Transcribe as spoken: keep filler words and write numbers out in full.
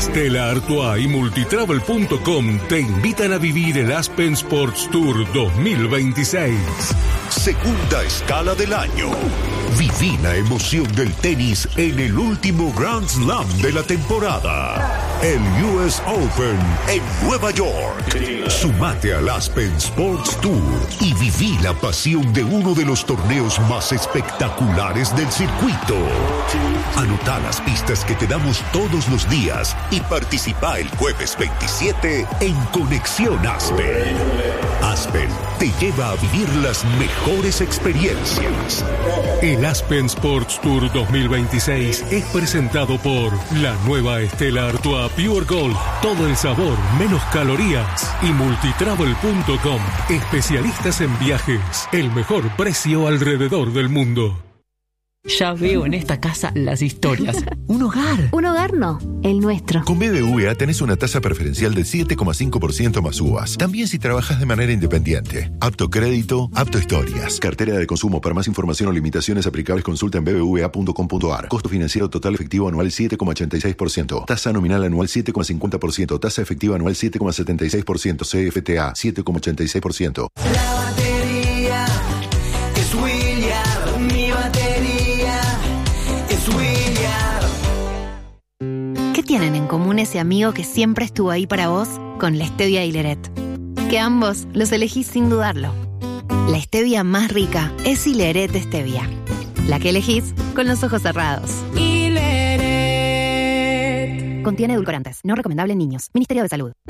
Stella Artois y Multitravel punto com te invitan a vivir el Aspen Sports Tour dos mil veintiséis. Segunda escala del año. Viví la emoción del tenis en el último Grand Slam de la temporada. El U S Open en Nueva York. Sumate al Aspen Sports Tour y viví la pasión de uno de los torneos más espectaculares del circuito. Anotá las pistas que te damos todos los días y participa el jueves veintisiete en Conexión Aspen. Aspen te lleva a vivir las mejores experiencias. El Aspen Sports Tour dos mil veintiséis es presentado por la nueva Stella Artois Pure Gold. Todo el sabor, menos calorías. Y Multitravel punto com. Especialistas en viajes. El mejor precio alrededor del mundo. Ya veo en esta casa las historias. Un hogar. Un hogar no, el nuestro. Con B B V A tenés una tasa preferencial del siete coma cinco por ciento más U V As. También si trabajas de manera independiente. Apto crédito, apto historias. Cartera de consumo. Para más información o limitaciones aplicables consulta en b b v a punto com punto a r. Costo financiero total efectivo anual siete coma ochenta y seis por ciento. Tasa nominal anual siete coma cincuenta por ciento. Tasa efectiva anual siete coma setenta y seis por ciento. C F T A siete coma ochenta y seis por ciento. La batería es William. Mi batería es William. ¿Qué tienen en común ese amigo que siempre estuvo ahí para vos con la stevia y Leret? Que ambos los elegís sin dudarlo. La stevia más rica es Ileret Stevia. La que elegís con los ojos cerrados. Ileret. Contiene edulcorantes. No recomendable en niños. Ministerio de Salud.